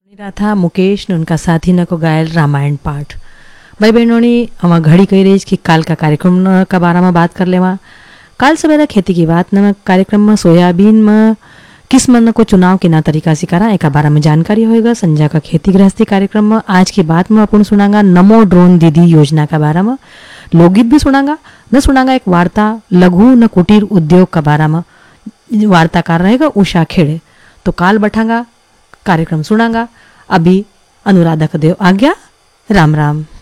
रहा था मुकेश ने उनका साथी न को गायल रामायण पाठ। भाई बहनों ने हम घड़ी कही रही कि काल का कार्यक्रम का बारे में बात कर लेवा। काल सवेरा खेती की बात न कार्यक्रम में सोयाबीन में किस मन को चुनाव के ना तरीका से करा एक बारे में जानकारी होएगा। संजय का खेती गृहस्थी कार्यक्रम में आज की बात में अपन सुनागा नमो ड्रोन दीदी योजना का बारे में, लोकगीत भी सुनागा न सुनागा एक वार्ता लघु न कुटीर उद्योग का बारे में, वार्ताकार रहेगा उषा खेड़े। तो काल बैठांगा कार्यक्रम सुनागा। अभी अनुराधा का देव आज्ञा, राम राम।